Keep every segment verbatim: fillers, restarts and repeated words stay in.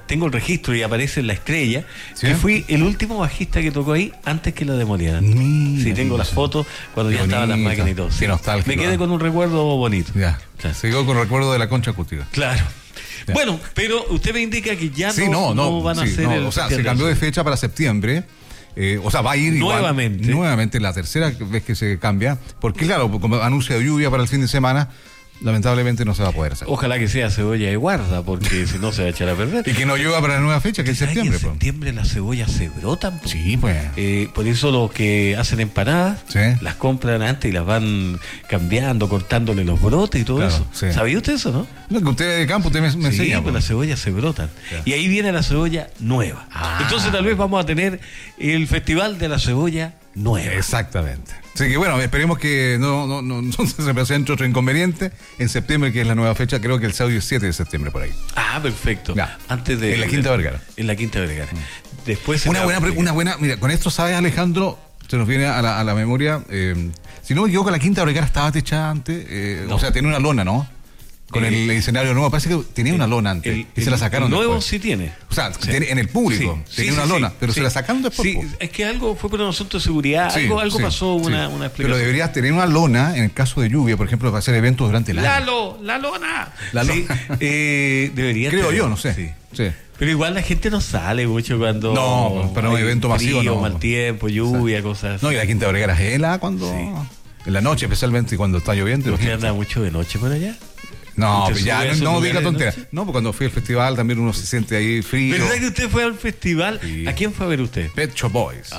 tengo el registro y aparece en la estrella, ¿sí? que fui el último bajista que tocó ahí antes que la demolieran. Mira, sí, tengo mira. las fotos cuando Qué ya estaban las bonita, máquinas y todo. Sí. qué nostálgico, Me quedé ¿eh? con un recuerdo bonito. Ya, Claro. se quedó con el recuerdo de la concha acústica. Claro. Ya. Bueno, pero usted me indica que ya Sí, no, no, no, no van a sí, hacer no, el o sea, se Festival cambió de del Sur. fecha para septiembre. Eh, o sea, va a ir igual, Nuevamente. nuevamente, la tercera vez que se cambia, porque claro, como anuncia lluvia para el fin de semana, lamentablemente no se va a poder hacer. Ojalá que sea cebolla de guarda, porque si no se va a echar a perder. Y que no llueva para la nueva fecha, que es ¿Sabes que septiembre. en pues. septiembre las cebollas se brotan? po? Sí, pues. Eh, por eso los que hacen empanadas Sí. las compran antes y las van cambiando, cortándole los brotes y todo Claro, eso. sí. ¿Sabía usted eso, no? No, que usted de campo, usted me, me sí, enseña. pues pues. las cebollas se brotan. Ya. Y ahí viene la cebolla nueva. Ah. Entonces tal vez vamos a tener el Festival de la Cebolla Nueva. Exactamente. Así que bueno, esperemos que no, no, no, no se presente otro inconveniente. En septiembre, que es la nueva fecha, creo que el sábado es siete de septiembre por ahí. Ah, perfecto. Ya. Antes de, En la Quinta Vergara. En la Quinta Vergara. Después se Una me va buena, a pre- explicar. una buena, mira, con esto sabes, Alejandro, se nos viene a la, a la memoria, eh, si no me equivoco, la Quinta Vergara estaba techada antes, eh, No. o sea, tenía una lona, ¿no? Con Eh, el escenario nuevo, parece que tenía una lona antes, El- y se la sacaron el nuevo después. sí tiene. O sea, Sí. tiene- en el público Sí, tenía sí, una sí, lona, sí, pero sí. se la sacaron después. Sí, po. es que algo fue por un asunto de seguridad, Sí, algo, algo sí, pasó, una, sí. una Pero explicación. deberías tener una lona en el caso de lluvia, por ejemplo, para hacer eventos durante el año. ¡Lalo! ¡La lona! La Sí, lona. eh, debería Creo tener, yo, no sé. sí. Sí. Pero igual la gente no sale mucho cuando. No, para un hay evento masivo, frío, no. mal tiempo, lluvia, cosas así. No, y la Quinta Vergara es helada cuando... Sí. En la noche, especialmente cuando está lloviendo. ¿Usted imagínate. anda mucho de noche por allá? No, ¿Usted pues ya, sube a no, esos no lugares diga de tonteras. noche? No, pues cuando fui al festival también uno se siente ahí frío. ¿Verdad que usted fue al festival? Sí. ¿A quién fue a ver usted? Pet Shop Boys.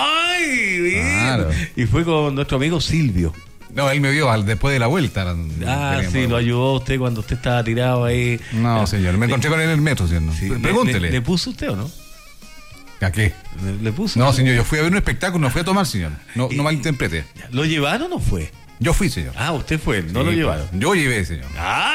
¡Ay! Bien. Claro. Y fue con nuestro amigo Silvio. No, él me vio al, después de la vuelta. Ah, Teníamos- sí, lo ayudó usted cuando usted estaba tirado ahí. No, Ah, señor, me encontré con él en el metro, señor. sí, Pre- le- Pregúntele. ¿Le, le puso usted o no? ¿A qué? ¿Le, le puso? No, señor, yo fui a ver un espectáculo, no fui a tomar, señor. No, Y- no malinterprete. ¿Lo llevaron o fue? Yo fui, señor. Ah, usted fue, no Sí, lo llevaron. Yo llevé, señor.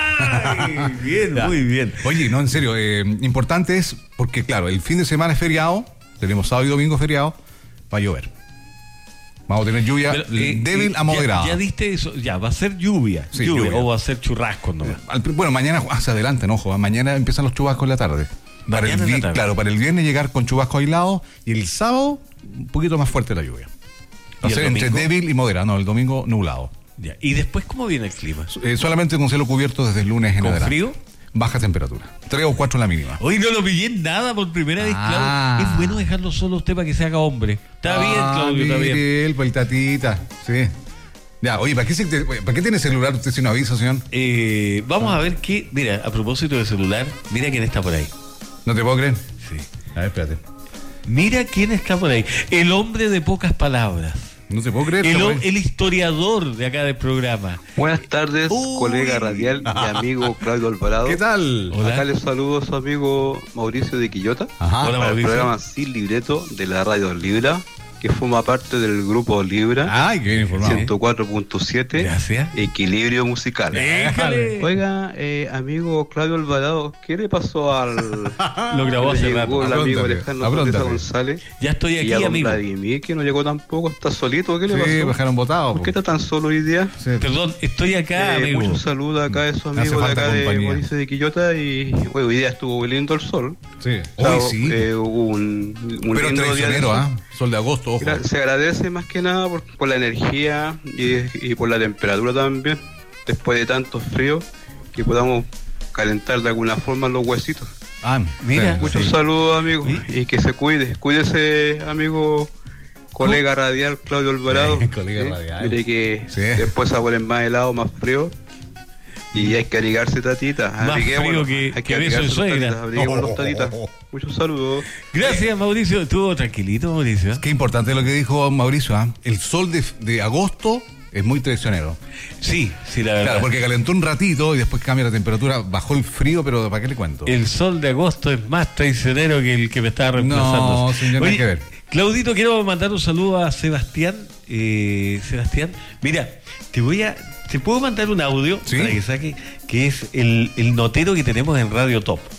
¡Ay! Bien, Ya. muy bien. Oye, no, en serio, eh, importante es porque, claro, el fin de semana es feriado, tenemos sábado y domingo feriado, va a llover. Vamos a tener lluvia Pero, eh, débil eh, a moderada. Ya, ya diste eso, ya, va a ser lluvia, Sí, lluvia, lluvia. o va a ser churrasco nomás. Al- bueno, mañana hacia adelante, no, ojo, mañana empiezan los chubascos en la tarde. Para el Mañana en la vi- tarde. Claro, para el viernes llegar con chubascos aislados y el sábado un poquito más fuerte la lluvia. Va a ¿Y el ser entre domingo? débil y moderado, no, el domingo nublado. Ya. ¿Y después cómo viene el clima? Eh, solamente con cielo cubierto desde el lunes en ¿Con adelante. frío? Baja temperatura, tres o cuatro la mínima. Hoy no lo pillé en nada por primera vez, Ah. Claudio. Es bueno dejarlo solo a usted para que se haga hombre. Está bien, Claudio, está bien. Mire él, pues el tatita, sí. Ya, oye, ¿para qué, se- ¿para qué tiene celular usted sin aviso, señor? Eh, vamos a ver qué. Mira, a propósito de celular, mira quién está por ahí. No te puedo creer. Sí. A ver, espérate. Mira quién está por ahí. El hombre de pocas palabras. No te puedo creer. El, está ho- por ahí. el historiador de acá del programa. Buenas tardes, Uy. colega radial y amigo Claudio Alvarado. ¿Qué tal? Hola. Acá les saludo a su amigo Mauricio de Quillota, Ajá. Hola, para el Mauricio. programa Sin Libreto de la radio Libra, que forma parte del grupo Libra Ay, qué bien informado. ciento cuatro punto siete, Gracias. Equilibrio Musical. Déjale. Oiga, eh, amigo Claudio Alvarado, ¿qué le pasó al Lo grabó que hace llegó rato. el amigo Apróntate, Alejandro apróntate. Corteza González? Ya estoy Y a aquí, don amigo. Vladimir, que no llegó tampoco, está solito, ¿qué le Sí, pasó? bajaron votados. ¿Por qué está tan solo hoy día? Sí. Perdón, estoy acá, Eh, amigo. muchos saludos acá de su Me hace amigo de falta acá de compañía. Mauricio de Quillota y bueno, hoy día estuvo muy lindo el sol. Sí. O sea, Hoy sí. eh, hubo un, un Pero lindo día de traicionero, sol. ¿ah? Sol de agosto, ojo. Gra- Se agradece más que nada por, por la energía y, y por la temperatura también, después de tanto frío, que podamos calentar de alguna forma los huesitos. Ah, Mira. sí. Muchos Sí. saludos, amigos, Sí. y que se cuide. Cuídese, amigo, colega radial Claudio Alvarado. Sí, colega ¿sí? radial. Mire que Sí. después se ponen más helado, más frío. Y hay que abrigarse, tatita. Más frío que- hay que beso de abrigarse, suegra. tatitas, abriguémonos, los tatitas. Muchos saludos. Gracias, Mauricio. Estuvo tranquilito, Mauricio. Qué importante lo que dijo Mauricio, ¿ah? El sol de, de agosto es muy traicionero. Sí, sí, la verdad. Claro, porque calentó un ratito y después cambia la temperatura, bajó el frío, pero ¿para qué le cuento? El sol de agosto es más traicionero que el que me estaba reemplazando. No, señor, nada Oye, que ver. Claudito, quiero mandar un saludo a Sebastián. Eh, Sebastián, mira, te voy a. ¿Te puedo mandar un audio ¿Sí? para que saque? Que es el, el notero que tenemos en Radio Top.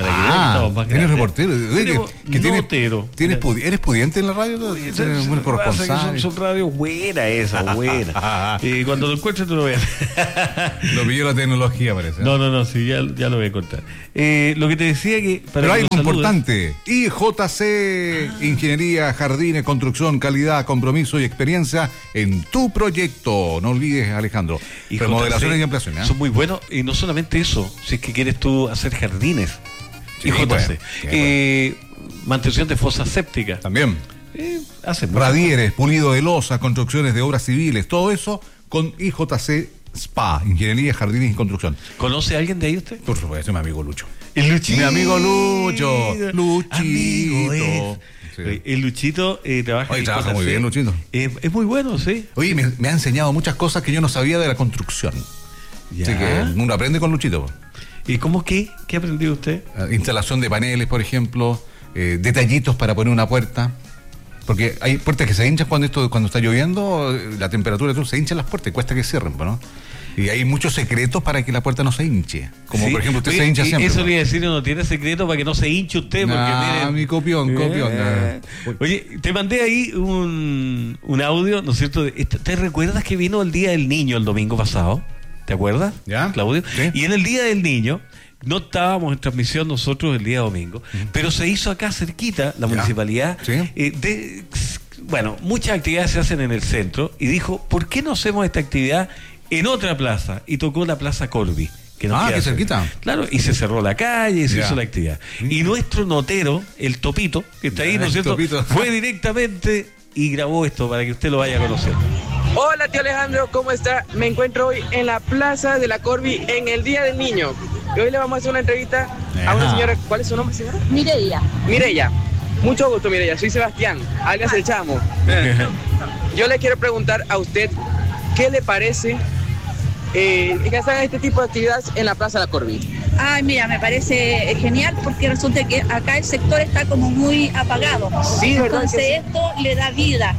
Para que Ah, vean que estamos más eres grandes. reportero. Oye, que- Tenemos que tienes- notero. tienes pudi- ¿Eres pudiente en la radio? Oye, ¿Tienes se- buen se- pasa que corresponsal? Son, son radios buenas esas, buenas. Y cuando lo encuentres te lo voy a... Lo pilló la tecnología, parece. No, no, no, sí, ya, ya lo voy a contar. Eh, lo que te decía que... Para Pero que hay lo algo saludes- importante. I J C, Ingeniería, Jardines, Construcción, Calidad, Compromiso y Experiencia en tu proyecto. No olvides, Alejandro. Y Remodelaciones J C y ampliaciones. ¿eh? Son muy buenos, y no solamente eso, si es que quieres tú hacer jardines. Sí, y J C. bueno, qué Eh, mantención de fosas sépticas. También. Eh, hacen mucho. Radieres, pulido de losa, construcciones de obras civiles, todo eso con I J C Spa, Ingeniería, Jardines y Construcción. ¿Conoce a alguien de ahí usted? Por supuesto, mi amigo Lucho. El Luchito. Mi amigo Lucho. Luchito. Amigo es. Sí. Oye, el Luchito eh, trabaja Oye, en trabaja J C. muy bien, Luchito. Eh, es muy bueno, sí. Oye, me, me ha enseñado muchas cosas que yo no sabía de la construcción. Ya. Así que uno aprende con Luchito. ¿Y cómo qué? ¿Qué ha aprendido usted? Eh, Instalación de paneles, por ejemplo, eh, detallitos para poner una puerta. Porque hay puertas que se hinchan cuando esto cuando está lloviendo, eh, la temperatura todo, se hinchan las puertas y cuesta que cierren, ¿no? Y hay muchos secretos para que la puerta no se hinche. Como Sí. por ejemplo, usted Oye, se hincha y siempre. Eso ¿no? le iba a decir, no tiene secreto para que no se hinche usted. Porque Ah, mire, mi copión, copión. Eh. Oye, te mandé ahí un, un audio, ¿no es cierto? De- ¿Te recuerdas que vino el Día del Niño el domingo pasado? ¿Te acuerdas? ¿Ya? Claudio. Sí. Y en el Día del Niño, no estábamos en transmisión nosotros el día domingo, pero se hizo acá cerquita, la Ya. municipalidad, Sí. eh, de, bueno, muchas actividades se hacen en el centro, y dijo, ¿por qué no hacemos esta actividad en otra plaza? Y tocó la Plaza Corby. Que nos Ah, queda qué cerca. cerquita. Claro, y se cerró la calle y se Ya. hizo la actividad. Y nuestro notero, el Topito, que está ahí, Ya, ¿no es el cierto? Topito. Fue directamente y grabó esto para que usted lo vaya conociendo. Hola tío Alejandro, ¿cómo está? Me encuentro hoy en la Plaza de la Corby en el Día del Niño. Y hoy le vamos a hacer una entrevista a una Ajá. señora. ¿Cuál es su nombre, señora? Mireia. Mireya. Mucho gusto, Mireya. Soy Sebastián, alias El Chamo. Yo le quiero preguntar a usted, ¿qué le parece eh, que se haga este tipo de actividades en la Plaza de la Corby? Ay, mira, me parece genial porque resulta que acá el sector está como muy apagado. Sí, ¿verdad Entonces que sí? esto le da vida.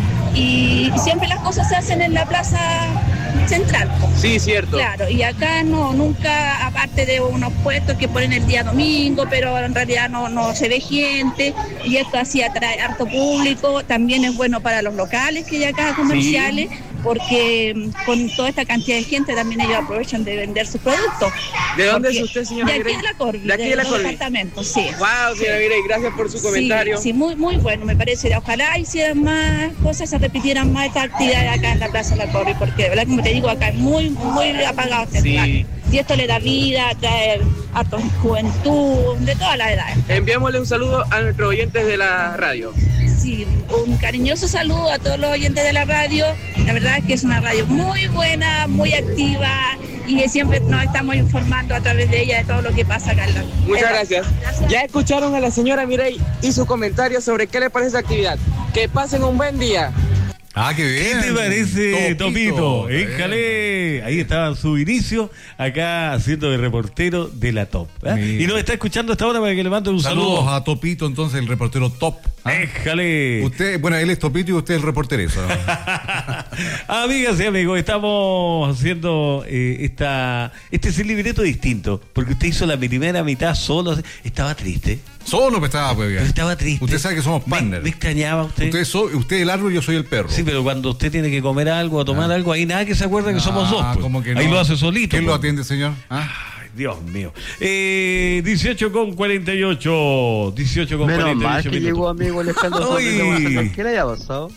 Y siempre las cosas se hacen en la plaza central. Sí, cierto. Claro, y acá no, nunca, aparte de unos puestos que ponen el día domingo, pero en realidad no, no se ve gente, y esto así atrae harto público. También es bueno para los locales que hay acá comerciales, porque mm, con toda esta cantidad de gente también ellos aprovechan de vender sus productos. ¿De dónde Porque- es usted, señora De aquí Mireya? de la Corby, De aquí de la los Corby. departamentos, sí. Wow, señora Mireya, gracias por su comentario. Sí, sí, muy, muy bueno, me parece. Ojalá hicieran más cosas, se repitieran más estas actividades acá en la Plaza de la Corby, porque de verdad, como te digo, acá es muy, muy apagado este Sí. lugar. Y esto le da vida, trae harto juventud, de todas las edades. Enviémosle un saludo a nuestros oyentes de la radio. Sí, un cariñoso saludo a todos los oyentes de la radio. La verdad es que es una radio muy buena, muy activa, y que siempre nos estamos informando a través de ella de todo lo que pasa acá en la Muchas en la- gracias. Ya escucharon a la señora Mirey y su comentario sobre qué le parece esta actividad. Que pasen un buen día. Ah, qué ¿Qué bien. te parece, Topito? Bien. Éjale. Ahí estaba en su inicio, acá haciendo de reportero de la Top. ¿eh? Mira. Y nos está escuchando hasta ahora para que le mande un Saludos saludo. a Topito, entonces, el reportero top. ¿ah? Éjale. Usted, bueno, él es Topito y usted es el reportereso. ¿no? Amigas y amigos, estamos haciendo eh, esta este es el libreto distinto, porque usted hizo la primera mitad solo, estaba triste, Solo me estaba, pues, pero estaba triste. Usted sabe que somos Me- partners. Me, extrañaba usted. Usted, so- usted es el árbol y yo soy el perro. Sí, pero cuando usted tiene que comer algo o tomar Ah. algo, ahí nada que se acuerda que somos dos. Ah, pues. como que Ahí no. lo hace solito. ¿Quién lo pues. atiende, señor? ¿Ah? Ay, Dios mío. Eh, dieciocho con cuarenta y ocho. dieciocho con Menos cuarenta y mal ocho que llegó minutos. amigo Alejandro Uy. Fernández. ¿Qué le haya pasado?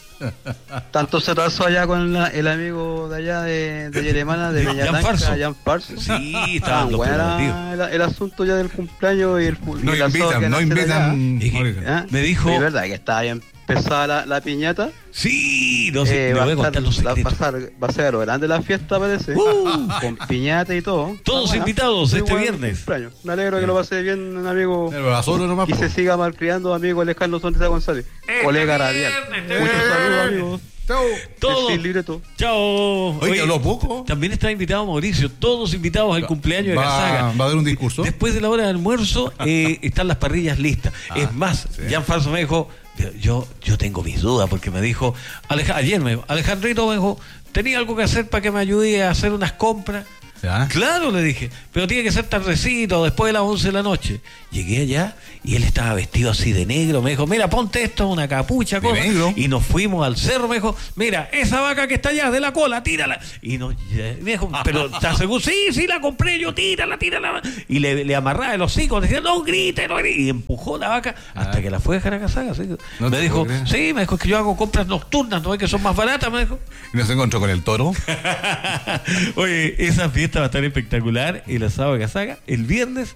Tanto se trazó allá con la- el amigo de allá de, de Yeremana, de Jan Peñatanca, Farso. Jan Farso. Sí, Ah, estaban los bueno, preparativos. el, el asunto ya del cumpleaños y el fu- No y el asado que invitan, van no a hacer invitan. allá. Mauricio. allá. ¿Ah? Me dijo- Sí, es verdad que estaba bien pesada la, la piñata. Sí, no sé, Eh, le va, voy a a estar- contar los la- va, secretos. a ser, va a ser grande la fiesta, parece. Uh. Con piñata y todo. Todos Ah, bueno. invitados Muy este buen viernes. cumpleaños. Me alegro que lo pase bien, un amigo. Pero a solo nomás. Y po. se siga malcriando, amigo Alejandro Sonrisa González, colega radial. Muchos saludos, amigos. Chau. Todos. El libreto. Chao. Oye, habló poco. También está invitado Mauricio. Todos invitados al cumpleaños de Va, Gazaga. va a dar un discurso. Después de la hora de almuerzo eh, están las parrillas listas. Ah, es más, sí. Jan Farso me dijo, yo, yo tengo mis dudas porque me dijo, Aleja- ayer me dijo, Alejandrito me dijo, tenía algo que hacer para que me ayude a hacer unas compras. ¿Ya? Claro, le dije, pero tiene que ser tardecito, después de las once de la noche. Llegué allá y él estaba vestido así de negro. Me dijo, mira, ponte esto, una capucha, ¿De cosa. negro? Y nos fuimos al cerro. Me dijo, mira, esa vaca que está allá, de la cola, tírala. Y nos, me dijo, pero ¿estás seguro? Sí, sí, la compré yo, tírala, tírala. Y le, le amarraba el hocico, decía, no grite, no grite. Y empujó la vaca hasta Ah. que la fue a dejar a Casaga. ¿Sí? No Me te dijo, puedo creer. sí, me dijo, es que yo hago compras nocturnas, ¿no es que son más baratas? Me dijo. Y nos encontró con el toro. Oye, esa fiesta va a estar espectacular, el asado de Casaga, el viernes,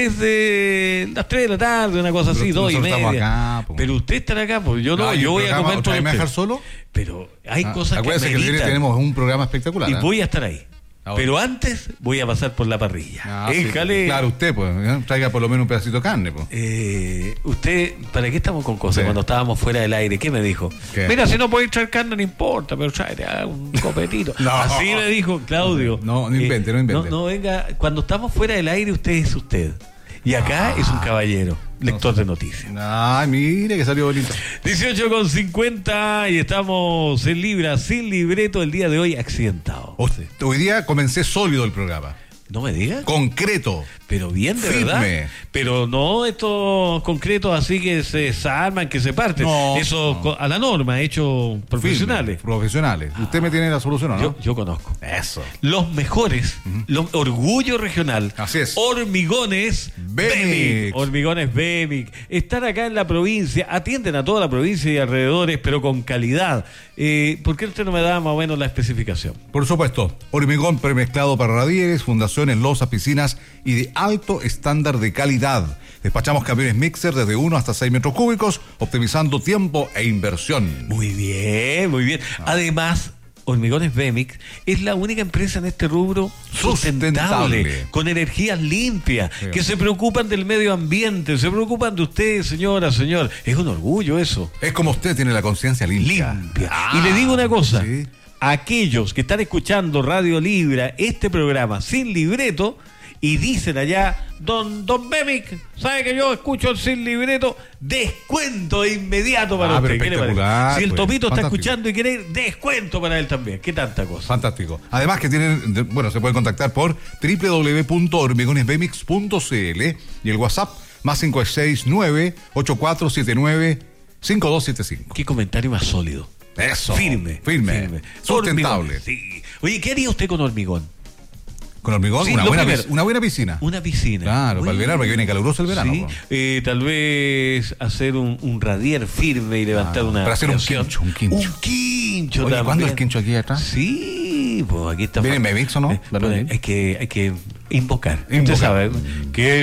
desde las tres de la tarde, una cosa así, Pero dos y nosotros media. estamos acá, po. Pero usted estará acá, pues yo no, No, y yo el voy a programa, comer ¿otra por vez me va a usted. dejar solo? Pero hay Ah, cosas que acuérdense que el viernes ameritan, tenemos un programa espectacular. y ¿eh? voy a estar ahí. Ahora. Pero antes voy a pasar por la parrilla. Ah, sí, Éjale. claro, usted, pues, ¿eh? Traiga por lo menos un pedacito de carne, pues. Eh, usted, ¿para qué estamos con cosas? Sí. Cuando estábamos fuera del aire, ¿qué me dijo? ¿Qué? Mira, si no podéis traer carne, no importa, pero trae ah, un copetito. No. Así me dijo Claudio. No, no invente, no invente. No, no, venga, cuando estamos fuera del aire, usted es usted. Y acá es un caballero, lector de noticias. Ay, mire que salió bonito. dieciocho con cincuenta y estamos en Libra, sin libreto, el día de hoy accidentado. Hoy, hoy día comencé sólido el programa. No me diga. Concreto. Pero bien, de Firme. verdad. Pero no estos concretos así que se desarman, que se parten. No, Eso no. co- a la norma, hechos profesionales. Firme, profesionales. Usted me tiene la solución, ¿o no? Yo, yo conozco. Eso. Los mejores, los, orgullo regional. Así es. Hormigones Bemic. Bemic. Hormigones Bemic. Están acá en la provincia, atienden a toda la provincia y alrededores, pero con calidad. Eh, ¿Por qué usted no me da más o menos la especificación? Por supuesto, hormigón premezclado para radieres, fundaciones, losas, piscinas y de alto estándar de calidad. Despachamos camiones mixer desde uno hasta seis metros cúbicos, optimizando tiempo e inversión. Muy bien, muy bien. Además, Hormigones Bemic es la única empresa en este rubro sustentable, Sustentable. con energías limpias, Sí. que se preocupan del medio ambiente, se preocupan de usted, señora, señor. Es un orgullo eso. Es como usted tiene la conciencia limpia. Limpia. Ah, y le digo una cosa, sí. aquellos que están escuchando Radio Libra, este programa sin libreto, y dicen allá, don, don Bemic, ¿sabe que yo escucho el sin libreto? Descuento de inmediato para Ah, usted. pero ¿Qué le parece? espectacular, Si el pues, Topito está fantástico. escuchando y quiere ir, descuento para él también. ¿Qué tanta cosa? Fantástico. Además que tienen, de- bueno, se pueden contactar por doble u doble u doble u punto hormigones bemix punto c l y el WhatsApp más cinco seis nueve, ocho cuatro siete nueve, cinco dos siete cinco. ¿Qué comentario más sólido? Eso. Firme. Firme. Sustentable. Hormigones, sí. Oye, ¿qué haría usted con hormigón? Con hormigón, Sí, una, lo buena, primero. pis- una buena piscina. Una piscina. Claro, para el Uy. verano, porque viene caluroso el verano. Sí, po. eh, tal vez hacer un, un radier firme y levantar Ah, una. para hacer un creación. quincho, un quincho. Un quincho Oye, también. ¿cuándo el quincho aquí atrás? Sí, pues aquí está. ¿Viene Bemix o no? Eh, ¿Verdad? hay, que, hay que invocar. Usted Invocar. sabe que